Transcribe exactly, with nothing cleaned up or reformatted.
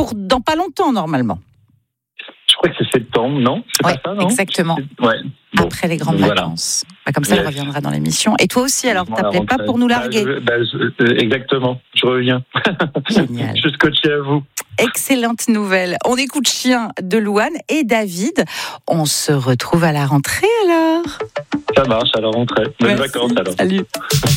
retour dans pas longtemps, normalement. Je crois que c'est septembre, non? C'est ouais, pas ça, non? Exactement. Ouais. Bon. Après les grandes Voilà. vacances. Bah, comme ça, Yes. il reviendra dans l'émission. Et toi aussi, alors, Voilà, t'appelais pas rentrée. pour nous larguer. Bah, je, bah, je, euh, exactement, je reviens. Génial. Je suis scotché à vous. Excellente nouvelle. On écoute Chien de Louane et David. On se retrouve à la rentrée alors. Ça marche, à la rentrée. Bonnes Merci. vacances alors. Salut.